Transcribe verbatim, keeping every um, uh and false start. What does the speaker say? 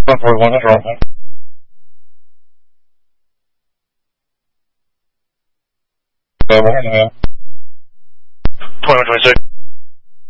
one forty-one, that's wrong. Uh, one and a half. twenty-one twenty-six.